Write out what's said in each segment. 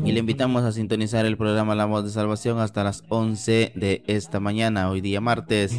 y le invitamos a sintonizar el programa La Voz de Salvación hasta las 11 de esta mañana, hoy día martes.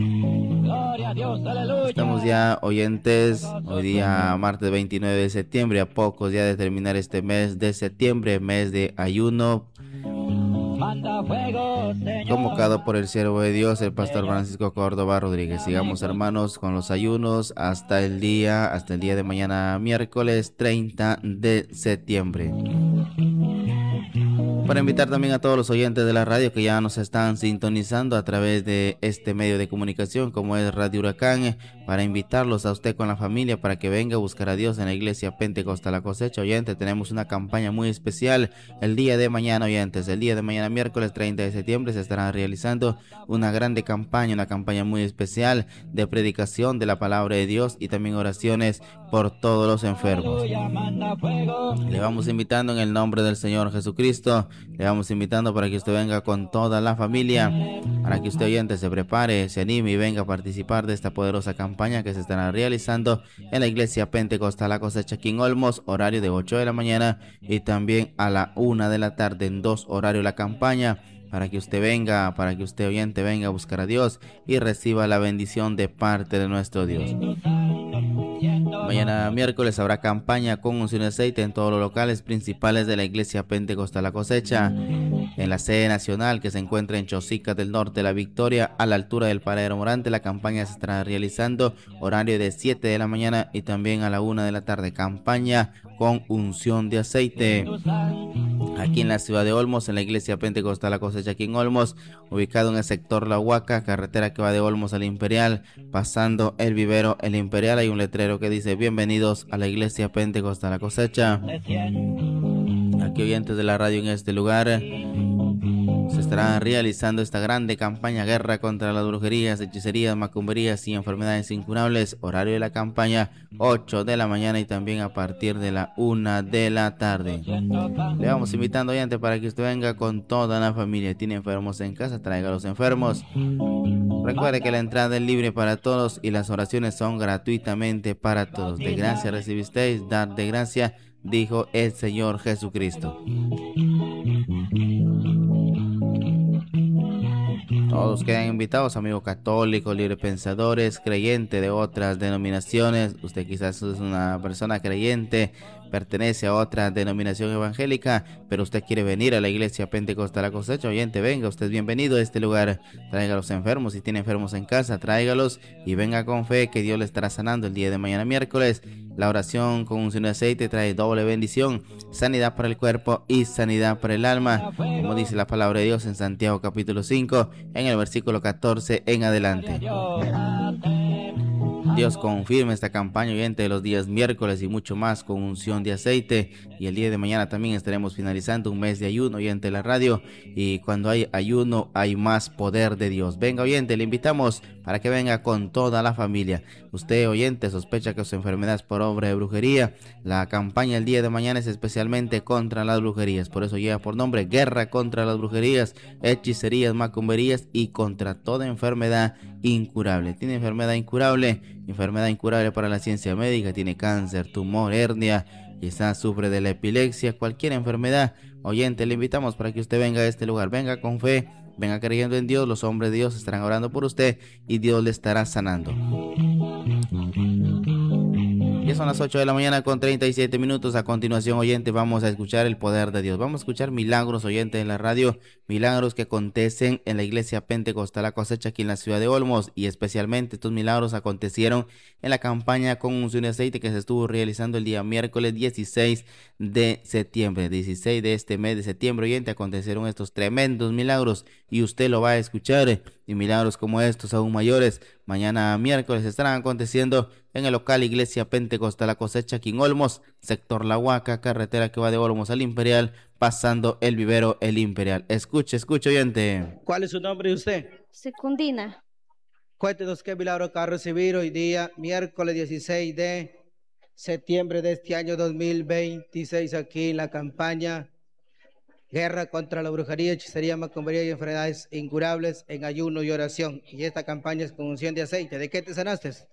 Estamos ya, oyentes, hoy día martes 29 de septiembre, a pocos ya de terminar este mes de septiembre, mes de ayuno, convocado por el siervo de Dios, el pastor Francisco Córdoba Rodríguez. Sigamos, hermanos, con los ayunos hasta el día de mañana, miércoles 30 de septiembre. Para invitar también a todos los oyentes de la radio que ya nos están sintonizando a través de este medio de comunicación como es Radio Huracán, para invitarlos a usted con la familia para que venga a buscar a Dios en la iglesia Pentecostal La Cosecha. Oyentes, tenemos una campaña muy especial el día de mañana, oyentes. El día de mañana, miércoles 30 de septiembre, se estará realizando una grande campaña, una campaña muy especial de predicación de la palabra de Dios y también oraciones por todos los enfermos. Le vamos invitando en el nombre del Señor Jesucristo. Le vamos invitando para que usted venga con toda la familia, para que usted, oyente, se prepare, se anime y venga a participar de esta poderosa campaña que se estará realizando en la iglesia Pentecostal La Cosecha aquí en Olmos, horario de 8 de la mañana y también a la 1 de la tarde, en 2 horarios la campaña, para que usted venga, para que usted, oyente, venga a buscar a Dios y reciba la bendición de parte de nuestro Dios. Mañana miércoles habrá campaña con unción de aceite en todos los locales principales de la iglesia Pentecostal La Cosecha. En la sede nacional que se encuentra en Chosica del Norte, La Victoria, a la altura del Paradero Morante, la campaña se estará realizando horario de 7 de la mañana y también a la 1 de la tarde. Campaña con unción de aceite. Aquí en la ciudad de Olmos, en la iglesia Pentecostal La Cosecha aquí en Olmos, ubicado en el sector La Huaca, carretera que va de Olmos al Imperial, pasando el vivero El Imperial, hay un letrero que dice: bienvenidos a la iglesia Pentecostal La Cosecha. Aquí, oyentes de la radio, en este lugar se estará realizando esta grande campaña: guerra contra las brujerías, hechicerías, macumberías y enfermedades incurables. Horario de la campaña 8 de la mañana y también a partir de la 1 de la tarde. Le vamos invitando, oyente, para que usted venga con toda la familia. Tiene enfermos en casa, traiga a los enfermos. Recuerde que la entrada es libre para todos y las oraciones son gratuitamente para todos. De gracia recibisteis, dad de gracia, dijo el Señor Jesucristo. Todos quedan invitados, amigos católicos, librepensadores, creyentes de otras denominaciones. Usted quizás es una persona creyente, pertenece a otra denominación evangélica, pero usted quiere venir a la iglesia Pentecostal La Cosecha. Oyente, venga, usted es bienvenido a este lugar. Traiga a los enfermos, si tiene enfermos en casa, tráigalos y venga con fe que Dios le estará sanando el día de mañana miércoles. La oración con unción de aceite trae doble bendición, sanidad para el cuerpo y sanidad para el alma, como dice la palabra de Dios en Santiago capítulo 5, en el versículo 14 en adelante. Dios confirma esta campaña, oyente, de los días miércoles y mucho más con unción de aceite. Y el día de mañana también estaremos finalizando un mes de ayuno, oyente, de la radio. Y cuando hay ayuno hay más poder de Dios. Venga, oyente, le invitamos para que venga con toda la familia. Usted, oyente, sospecha que su enfermedad es por obra de brujería. La campaña el día de mañana es especialmente contra las brujerías. Por eso lleva por nombre: guerra contra las brujerías, hechicerías, macumberías y contra toda enfermedad incurable. ¿Tiene enfermedad incurable? Enfermedad incurable para la ciencia médica: tiene cáncer, tumor, hernia, quizás sufre de la epilepsia, cualquier enfermedad. Oyente, le invitamos para que usted venga a este lugar. Venga con fe, venga creyendo en Dios. Los hombres de Dios estarán orando por usted y Dios le estará sanando. Ya son las 8 de la mañana con 37 minutos. A continuación, oyente, vamos a escuchar el poder de Dios. Vamos a escuchar milagros, oyente, en la radio. Milagros que acontecen en la iglesia Pentecostal La Cosecha aquí en la ciudad de Olmos. Y especialmente estos milagros acontecieron en la campaña con unción de aceite que se estuvo realizando el día miércoles 16 de septiembre. 16 de este mes de septiembre, oyente, acontecieron estos tremendos milagros. Y usted lo va a escuchar. Y milagros como estos, aún mayores, mañana miércoles estarán aconteciendo en el local Iglesia Pentecostal La Cosecha aquí en Olmos, sector La Huaca, carretera que va de Olmos al Imperial, pasando el vivero El Imperial. Escuche, oyente. ¿Cuál es su nombre de usted? Secundina. Cuéntenos qué milagro acaba de recibir hoy día, miércoles 16 de septiembre de este año 2026, aquí en la campaña Guerra contra la brujería, hechicería, macumbería y enfermedades incurables en ayuno y oración. Y esta campaña es con unción de aceite. ¿De qué te sanaste?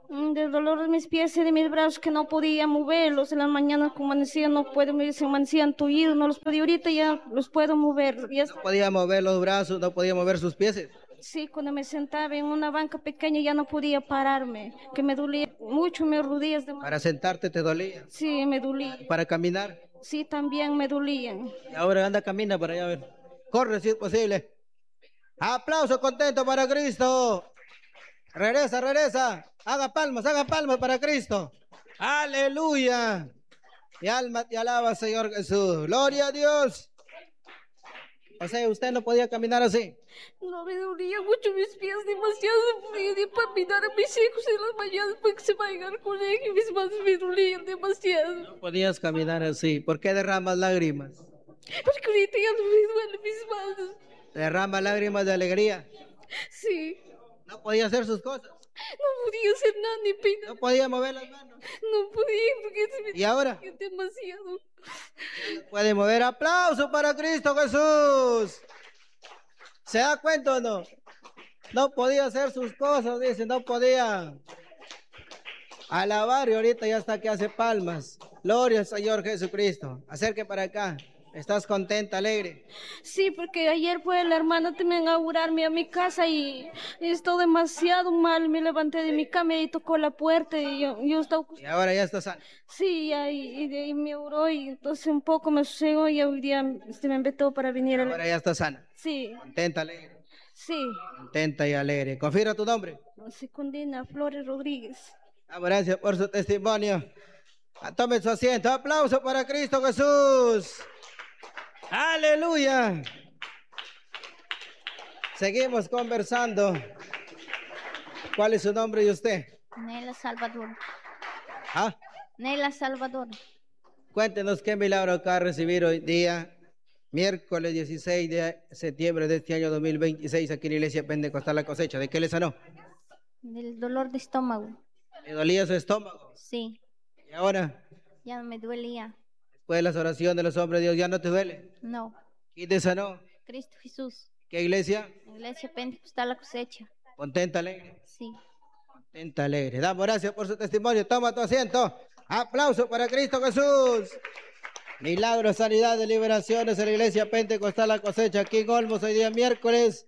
Del dolor de mis pies y de mis brazos que no podía moverlos. En las mañanas como amanecía no puedo mover, se amanecían tullidos, no los podía, ahorita ya los puedo mover. Ya No podía mover los brazos, no podía mover sus pies. sí, cuando me sentaba en una banca pequeña ya no podía pararme, que me dolía mucho mis rodillas. Para sentarte te dolía. Sí, me dolía. Para caminar. Sí, también me dolían. Y ahora anda, camina para allá a ver. Corre si es posible. Aplauso contento para Cristo. Regresa, regresa. Haga palmas para Cristo. Aleluya. Mi alma te alaba, Señor Jesús. Gloria a Dios. O sea, usted no podía caminar así. No, me dolía mucho mis pies, demasiado frío para mirar a mis hijos en las mañanas para que se vayan al colegio. Mis manos me dolían demasiado. No podías caminar así. ¿Por qué derramas lágrimas? Porque ahorita ya no me duelen mis manos. Derrama lágrimas de alegría. Sí. No podía hacer sus cosas. No podía hacer nada ni peinar. No podía mover las manos. No podía porque se me ¿Y ahora? dolía demasiado. Puede mover. Aplauso para Cristo Jesús. ¿Se da cuenta o no? No podía hacer sus cosas, dice, no podía alabar y ahorita ya está que hace palmas. Gloria al Señor Jesucristo. Acerque para acá. ¿Estás contenta, alegre? Sí, porque ayer fue la hermana también a augurarme a mi casa y estoy demasiado mal. Me levanté de mi cama y tocó la puerta y yo estaba... Y ahora ya estás sana. Sí, y de ahí me auguró y entonces un poco me sosegó y hoy día me invitó para venir a la... Ahora ya estás sana. Sí, Contenta, alegre. sí. Contenta y alegre. Confirma tu nombre. Secundina Flores Rodríguez. Gracias por su testimonio. Tome su asiento. Aplauso para Cristo Jesús. Aleluya. Seguimos conversando. ¿Cuál es su nombre y usted? Nela Salvador. ¿Ah? Nela Salvador. Cuéntenos qué milagro acaba de recibir hoy día, miércoles 16 de septiembre de este año 2026, aquí en la Iglesia Pentecostal La Cosecha. ¿De qué le sanó? Del dolor de estómago. ¿Le dolía su estómago? Sí, ¿Y ahora? ya no me duelía. Después de las oraciones de los hombres de Dios, ¿ya no te duele? No. ¿Quién te sanó? Cristo Jesús. ¿Qué iglesia? Iglesia Pentecostal La Cosecha. Contenta, alegre. Sí. Contenta, alegre. Damos gracias por su testimonio. Toma tu asiento. Aplauso para Cristo Jesús. Milagros, sanidad, liberaciones en la Iglesia Pentecostal La Cosecha, aquí en Olmos, hoy día miércoles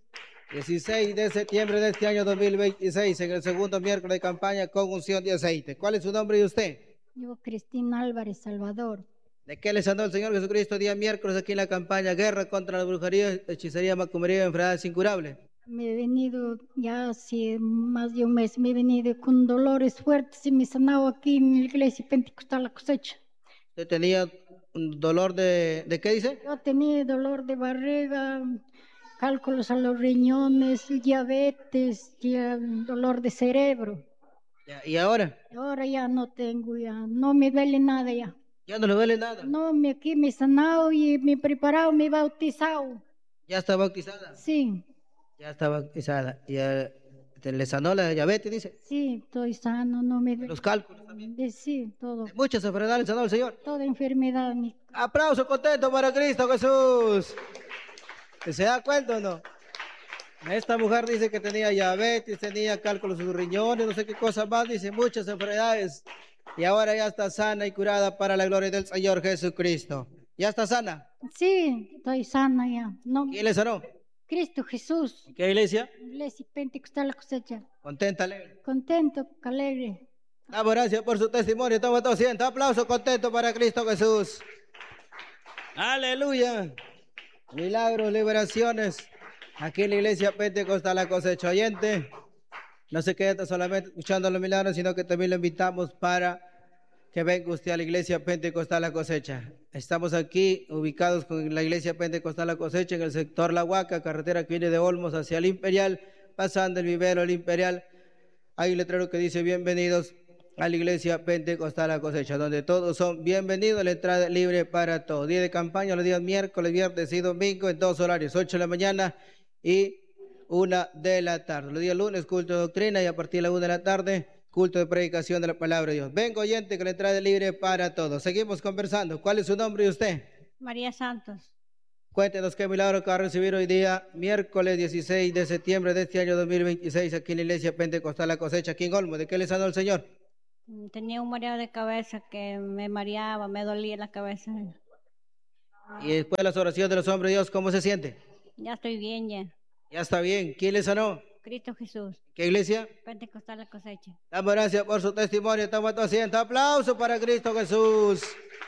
16 de septiembre de este año 2026, en el segundo miércoles de campaña con unción de aceite. ¿Cuál es su nombre y usted? Yo, Cristina Álvarez Salvador. ¿De qué le sanó el Señor Jesucristo día miércoles aquí en la campaña Guerra contra la brujería, hechicería, macumbería y enfermedades incurables? Me he venido ya hace más de un mes, me he venido con dolores fuertes y me he sanado aquí en la Iglesia Pentecostal La Cosecha. ¿Usted tenía un dolor de qué dice? Yo tenía dolor de barriga, cálculos a los riñones, diabetes, ya, dolor de cerebro. ¿Y ahora? Ahora ya no tengo, ya no me duele nada ya. ¿Ya no le duele nada? No, aquí me he sanado y me he preparado, me he bautizado. ¿Ya está bautizada? Sí, Ya está bautizada. ¿Y le sanó la diabetes, dice? sí, estoy sano, no me duele. Los cálculos también. Sí, todo, De muchas enfermedades le sanó el Señor. toda enfermedad. Aplauso contento para Cristo Jesús. ¿Se da cuenta o no? Esta mujer dice que tenía diabetes, tenía cálculos en sus riñones, no sé qué cosa más, dice muchas enfermedades. Y ahora ya está sana y curada para la gloria del Señor Jesucristo. ¿Ya está sana? Sí, estoy sana ya. No, ¿Quién le sanó? Cristo Jesús, ¿Qué iglesia? Iglesia Pentecostal La Cosecha. Contenta, alegre. Contento, alegre. Damos gracias por su testimonio. Toma tu asiento. Aplauso contento para Cristo Jesús. Aleluya. Milagros, liberaciones. Aquí en la Iglesia Pentecostal La Cosecha. Oyente, no se quede solamente escuchando los milagros, sino que también lo invitamos para que venga usted a la Iglesia Pentecostal La Cosecha. Estamos aquí ubicados con la Iglesia Pentecostal La Cosecha en el sector La Huaca, carretera que viene de Olmos hacia el Imperial, pasando el vivero el Imperial. Hay un letrero que dice bienvenidos a la Iglesia Pentecostal La Cosecha, donde todos son bienvenidos, la entrada libre para todos. Día de campaña los días miércoles, viernes y domingo en dos horarios, 8 de la mañana y 1 de la tarde. Los días lunes, culto de doctrina, y a partir de la 1 de la tarde, culto de predicación de la palabra de Dios. Vengo oyente, que la entrada es libre para todos. Seguimos conversando. ¿Cuál es su nombre y usted? María Santos. Cuéntenos qué milagro que va a recibir hoy día, miércoles 16 de septiembre de este año 2026, aquí en la Iglesia Pentecostal La Cosecha, aquí en Olmo. ¿De qué le sanó el Señor? Tenía un mareo de cabeza que me mareaba, me dolía la cabeza. Y después de las oraciones de los hombres de Dios, ¿cómo se siente? Ya estoy bien ya. Ya está bien. ¿Quién le sanó? Cristo Jesús, ¿Qué iglesia? Pentecostal La Cosecha. Damos gracias por su testimonio. Toma tu asiento. Aplauso para Cristo Jesús.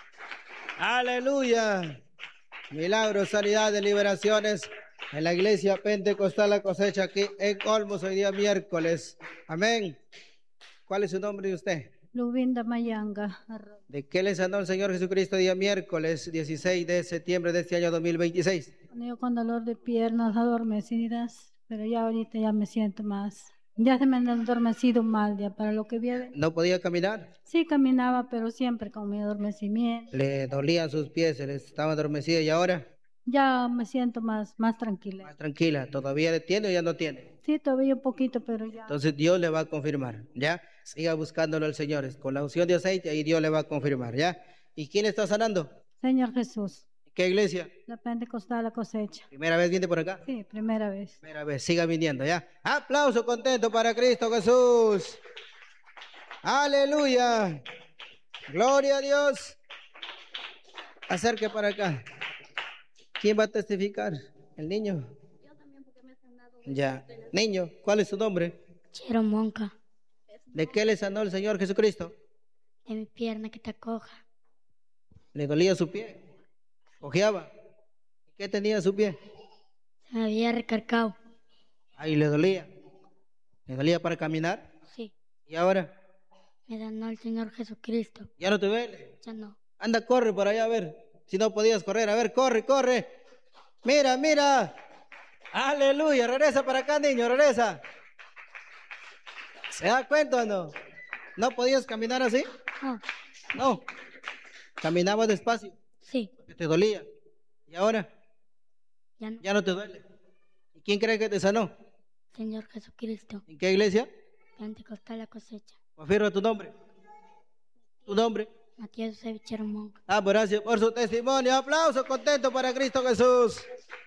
Aleluya. Milagros, sanidades, liberaciones en la Iglesia Pentecostal La Cosecha aquí en Olmos hoy día miércoles. Amén. ¿Cuál es su nombre de usted? Lubinda Mayanga. ¿De qué le sanó el Señor Jesucristo día miércoles 16 de septiembre de este año 2026? Yo con dolor de piernas adormecidas, pero ya ahorita ya me siento más. Ya se me han adormecido mal ya para lo que viene. ¿No podía caminar? Sí caminaba, pero siempre con mi adormecimiento. Le dolían sus pies, se le estaba adormecida y ahora Ya me siento más tranquila. más tranquila. ¿Todavía le tiene o ya no tiene? Sí, todavía un poquito, pero ya. Entonces Dios le va a confirmar, ¿ya? Siga buscándolo al Señor, con la unción de aceite y Dios le va a confirmar, ¿ya? ¿Y quién le está sanando? Señor Jesús, ¿Qué iglesia? la Pentecostal La Cosecha. ¿Primera vez viene por acá? Sí, primera vez. Primera vez, siga viniendo, ¿ya? Aplauso contento para Cristo Jesús. Aleluya. Gloria a Dios. Acerque para acá. ¿Quién va a testificar? ¿El niño? Yo también porque me he sanado. Ya. Niño, ¿cuál es su nombre? Chero Monca, ¿De qué le sanó el Señor Jesucristo? de mi pierna que te coja. ¿Le dolía su pie? ¿Cojeaba? ¿Qué tenía en su pie? Se me había recargado. Ahí le dolía. ¿Le dolía para caminar? Sí, ¿Y ahora? me sanó el Señor Jesucristo. ¿Ya no te duele? Ya no. Anda, corre por allá a ver. Si no podías correr, a ver, corre, corre. Mira, mira. Aleluya, regresa para acá, niño, regresa. ¿Se da cuenta o no? ¿No podías caminar así? No, No. Caminabas despacio, sí, porque te dolía. ¿Y ahora? ya no. Ya no te duele. ¿Y quién cree que te sanó? Señor Jesucristo, ¿En qué iglesia? Pentecostal La Cosecha. Confirma tu nombre. Tu nombre. Matías Eusebio Chero Monca. Gracias por su testimonio. Aplauso contento para Cristo Jesús.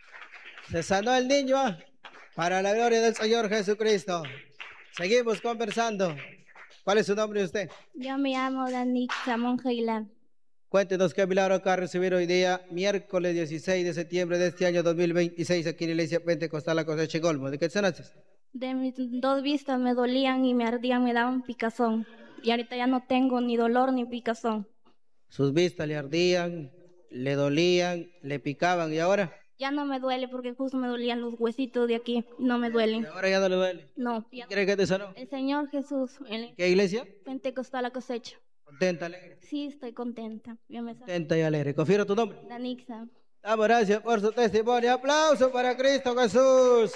Se sanó el niño para la gloria del Señor Jesucristo. Seguimos conversando. ¿Cuál es su nombre de usted? Yo me llamo Danixa Monjailán. Cuéntenos qué milagro acaba de recibir hoy día, miércoles 16 de septiembre de este año 2026, aquí en la Iglesia Pentecostal La Cosecha en Olmo. ¿De qué te sanaste? De mis dos vistas me dolían y me ardían, me daban picazón. Y ahorita ya no tengo ni dolor ni picazón. Sus vistas le ardían, le dolían, le picaban, ¿y ahora? Ya no me duele porque justo me dolían los huesitos de aquí. No me duelen. ¿Y ahora ya no le duele? No. ¿Quién cree que te sanó? El Señor Jesús, el ¿Qué iglesia? Pentecostal La Cosecha. Contenta, alegre. Sí, estoy contenta. Ya me Contenta y alegre. Confirma tu nombre. Danixa. Damos gracias por su testimonio. Aplauso para Cristo Jesús.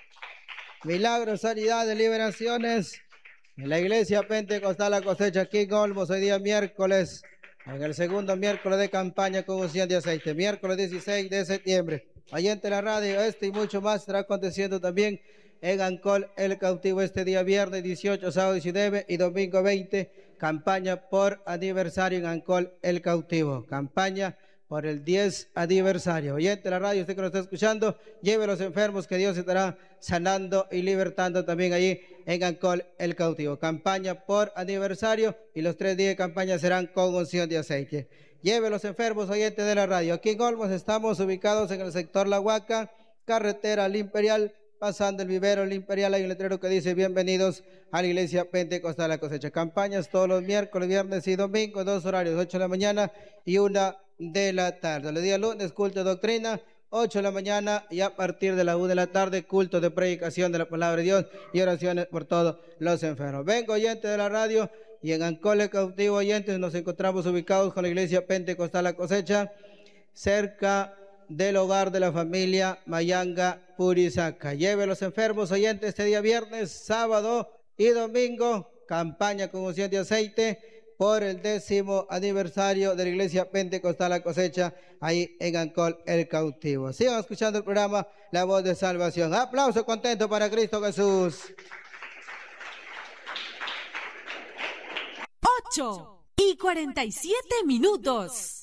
Milagros, sanidades, liberaciones en la Iglesia Pentecostal La Cosecha aquí en Olmos, hoy día miércoles, en el segundo miércoles de campaña con unción de aceite, miércoles 16 de septiembre. Oyente de la radio, y mucho más estará aconteciendo también en Ancol El Cautivo este día viernes 18, sábado 19 y domingo 20, campaña por aniversario en Ancol El Cautivo, campaña por el 10 aniversario. Oyente de la radio, usted que nos está escuchando, lleve a los enfermos que Dios estará sanando y libertando también allí en Ancol El Cautivo. Campaña por aniversario y los 3 días de campaña serán con unción de aceite. Lleve a los enfermos, oyentes de la radio. Aquí en Olmos estamos ubicados en el sector La Huaca, carretera al Imperial, pasando el vivero al Imperial. Hay un letrero que dice bienvenidos a la Iglesia Pentecostal La Cosecha. Campañas todos los miércoles, viernes y domingo, 2 horarios, 8 de la mañana y 1 de la tarde. El día lunes, culto de doctrina, 8 de la mañana y a partir de la 1 de la tarde, culto de predicación de la palabra de Dios y oraciones por todos los enfermos. Vengo, oyentes de la radio, y en Ancol El Cautivo, oyentes, nos encontramos ubicados con la Iglesia Pentecostal La Cosecha, cerca del hogar de la familia Mayanga Purizaca. Lleve a los enfermos, oyentes, este día viernes, sábado y domingo, campaña con unción de aceite por el 10º aniversario de la Iglesia Pentecostal La Cosecha, ahí en Ancol El Cautivo. Sigan escuchando el programa La Voz de Salvación. Aplauso contento para Cristo Jesús. 8:47.